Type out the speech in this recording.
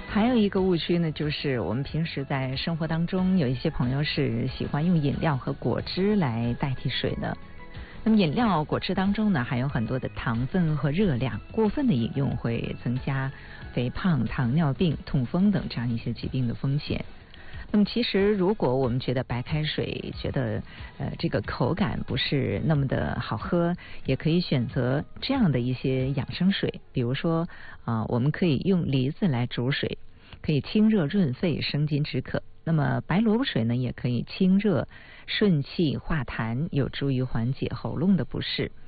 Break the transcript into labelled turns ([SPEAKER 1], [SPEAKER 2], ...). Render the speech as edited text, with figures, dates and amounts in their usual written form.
[SPEAKER 1] 还有一个误区呢，就是我们平时在生活当中有一些朋友是喜欢用饮料和果汁来代替水的。那么饮料、果汁当中呢，含有很多的糖分和热量，过分的饮用会增加肥胖、糖尿病、痛风等这样一些疾病的风险。那么其实如果我们觉得白开水觉得这个口感不是那么的好喝，也可以选择这样的一些养生水，比如说我们可以用梨子来煮水，可以清热润肺、生津止渴。那么白萝卜水呢，也可以清热顺气化痰，有助于缓解喉咙的不适。